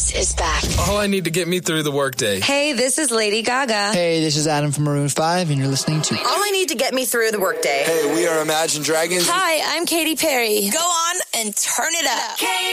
This is back. All I need to get me through the workday. Hey, this is Lady Gaga. Hey, this is Adam from Maroon 5, and you're listening to All I Need to Get Me Through the Workday. Hey, we are Imagine Dragons. Hi, I'm Katy Perry. Go on and turn it up.